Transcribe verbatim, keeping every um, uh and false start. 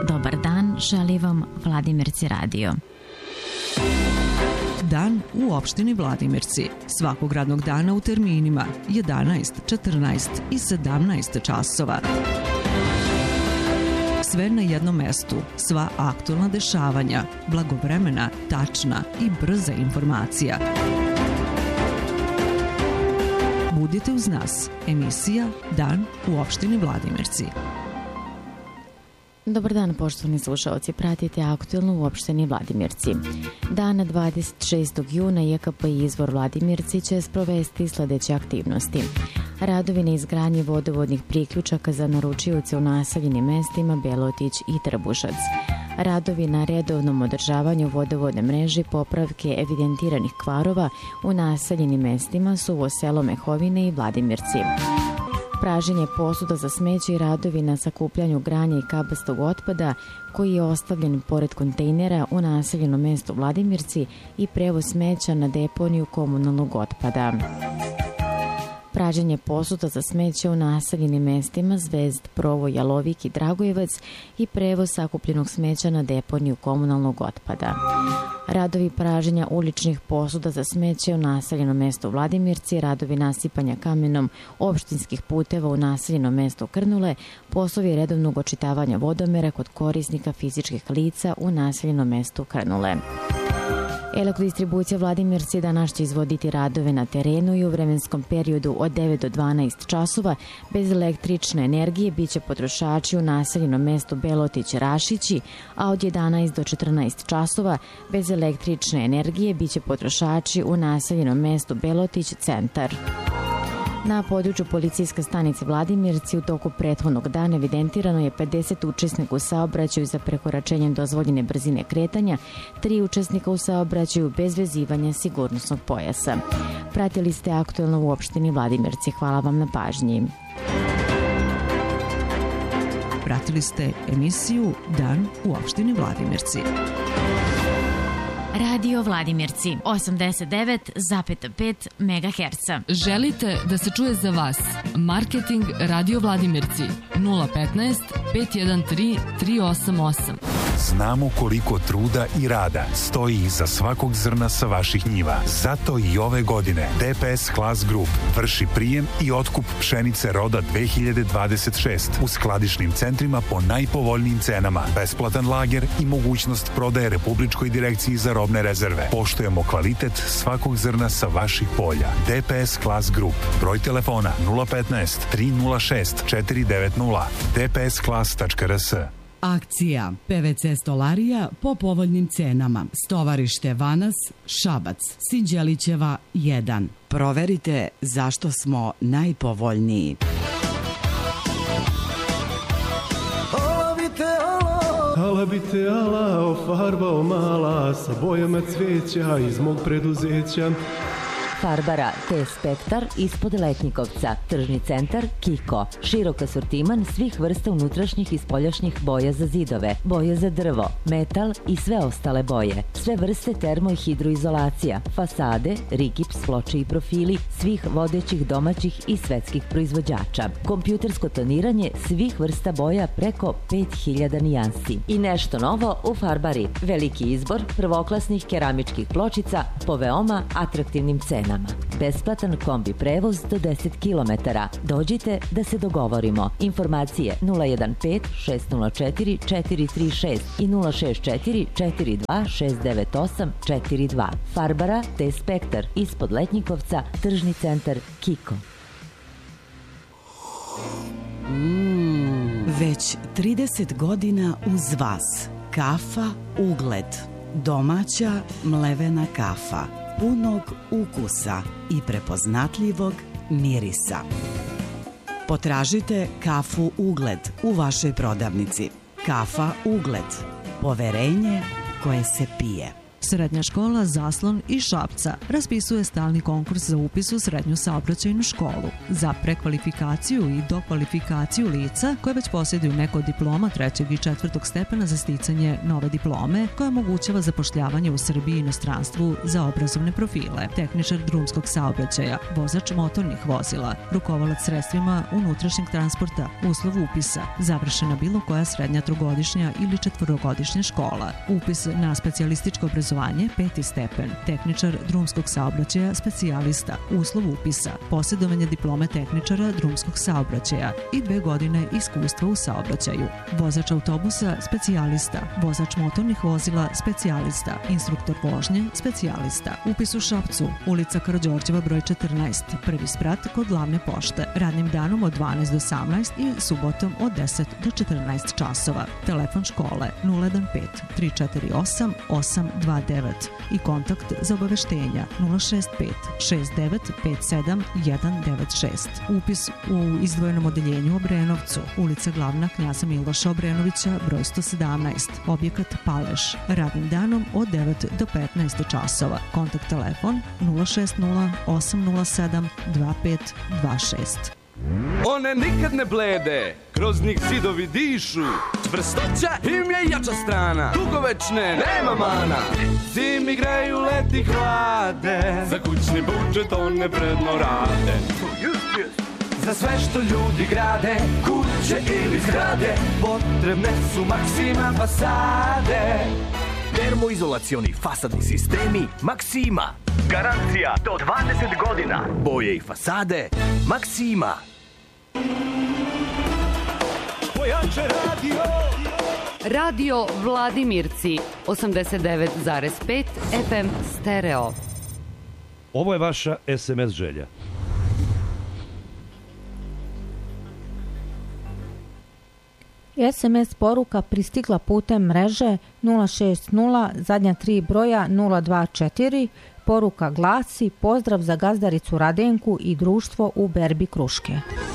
Dobar dan, želi vam Vladimirci radio. Dan u opštini Vladimirci. Svakog radnog dana u terminima jedanaest, četrnaest i sedamnaest časova. Sve na jednom mestu, sva aktualna dešavanja, blagovremena, tačna i brza informacija. Budite uz nas. Emisija Dan u opštini Vladimirci. Dobar dan, poštovani slušalci. Pratite aktualno u opštini Vladimirci. Dana dvadeset šestog juna J K P Izvor Vladimirci će sprovesti sledeće aktivnosti. Radovi na izgradnji vodovodnih priključaka za naručioce u naseljenim mestima Belotić i Trbušac. Radovi na redovnom održavanju vodovodne mreže, popravke evidentiranih kvarova u naseljenim mestima Suvo selo Mehovine i Vladimirci. Praženje posuda za smeće i radovi na sakupljanju granja i kabastog otpada koji je ostavljen pored kontejnera u naseljenom mestu Vladimirci i prevoz smeća na deponiju komunalnog otpada. Praženje posuda za smeće u naseljenim mestima Zvezd, Provo, Jalovik i Dragojevac i prevoz sakupljenog smeća na deponiju komunalnog otpada. Radovi praženja uličnih posuda za smeće u naseljenom mestu Vladimirci, radovi nasipanja kamenom opštinskih puteva u naseljenom mestu Krnule, poslovi redovnog očitavanja vodomera kod korisnika fizičkih lica u naseljenom mestu Krnule. Elektrodistribucija Vladimirci danas će izvoditi radove na terenu i u vremenskom periodu od devet do dvanaest časova bez električne energije biće potrošači u naseljenom mestu Belotić Rašići, a od jedanaest do četrnaest časova bez električne energije biće potrošači u naseljenom mestu Belotić Centar. Na području policijske stanice Vladimirci u toku prethodnog dana evidentirano je pedeset učesnika u saobraćaju za prekoračenjem dozvoljene brzine kretanja, tri učesnika u saobraćaju bez vezivanja sigurnosnog pojasa. Pratili ste aktualno u opštini Vladimirci. Hvala vam na pažnji. Pratili ste emisiju Dan u opštini Vladimirci. Radio Vladimirci, osamdeset devet zarez pet megaherca. Želite da se čuje za vas? Marketing Radio Vladimirci nula petnaest, pet jedan tri, tri osam osam. Znamo koliko truda i rada stoji iza svakog zrna sa vaših njiva. Zato i ove godine D P S Class Group vrši prijem i otkup pšenice roda dve hiljade dvadeset šest u skladišnim centrima po najpovoljnijim cenama, besplatan lager i mogućnost prodaje Republičkoj direkciji za robne rezerve. Poštujemo kvalitet svakog zrna sa vaših polja. D P S Class Group. Broj telefona nula petnaest, tri nula šest, četiri devet nula. d p s class tačka r s. Akcija P V C stolarija po povoljnim cenama. Stovarište Vanas, Šabac, Sinđelićeva jedan. Proverite zašto smo najpovoljniji. Ala bi te ala, ala bi te ala, ofarbao mala, sa bojama cveća iz mog preduzeća. Farbara T Spektar ispod Letnjikovca, tržni centar Kiko, širok asortiman svih vrsta unutrašnjih i spoljašnjih boja za zidove, boje za drvo, metal i sve ostale boje, sve vrste termo i hidroizolacija, fasade, rigips, ploče i profili svih vodećih domaćih i svetskih proizvođača, kompjutersko toniranje svih vrsta boja preko pet hiljada nijansi. I nešto novo u Farbari, veliki izbor prvoklasnih keramičkih pločica po veoma atraktivnim cenama. Besplatan kombi prevoz do deset kilometara. Dođite da se dogovorimo. Informacije nula jedan pet, šest nula četiri, četiri tri šest i nula šest četiri, četiri dva šest devet osam četiri dva. Farbara T Spektar ispod Letnjikovca, tržni centar Kiko. Mm, već trideset godina uz vas. Kafa Ugled. Domaća mlevena kafa. Punog ukusa i prepoznatljivog mirisa. Potražite kafu Ugled u vašoj prodavnici. Kafa Ugled. Poverenje koje se pije. Srednja škola Zaslon iz Šapca raspisuje stalni konkurs za upis u srednju saobraćajnu školu za prekvalifikaciju i dokvalifikaciju lica koje već posjeduju neko od diploma trećeg i četvrtog stepena za sticanje nove diplome koja omogućava zapošljavanje u Srbiji i inostranstvu za obrazovne profile, tehničar drumskog saobraćaja, vozač motornih vozila, rukovalac sredstvima unutrašnjeg transporta, uslov upisa, završena bilo koja srednja trogodišnja ili četvorogodišnja škola, upis na specijalističko obrazovanje peti stepen, tehničar drumskog saobraćaja specijalista, uslov upisa, posjedovanje diplome tehničara drumskog saobraćaja i dve godine iskustva u saobraćaju, vozač autobusa specijalista, vozač motornih vozila specijalista, instruktor vožnje specijalista, upis u Šapcu, ulica Karađorđeva broj četrnaest, prvi sprat kod glavne pošte, radnim danom od dvanaest do osamnaest i subotom od deset do četrnaest časova. Telefon škole nula jedan pet tri četiri osam osam dva devet i kontakt za obaveštenja nula šest pet šest devet pet sedam jedan devet šest. Upis u izdvojenom odeljenju u Obrenovcu, ulica Glavna Knjaza Miloša Obrenovića broj sto sedamnaest, objekat Paleš, radnim danom od devet do petnaest časova. Kontakt telefon nula šest nula osam nula sedam dva pet dva šest. One nikad ne blede, kroz njih zidovi dišu, čvrstoća im je jača strana, dugovečne nema mana. Zimi greju, leti hlade, za kućni budžet one predno rade. Za sve što ljudi grade, kuće ili zgrade, potrebne su Maksima fasade. Termoizolacioni fasadni sistemi Maksima. Garancija do dvadeset godina. Boje i fasade Maksima. Pojače radio. Radio Vladimirci osamdeset devet zarez pet F M stereo. Ovo je vaša es em es želja. es em es poruka pristigla putem mreže nula šest nula, zadnja tri broja nula dva četiri. Poruka glasi: pozdrav za gazdaricu Radenku i društvo u berbi kruške.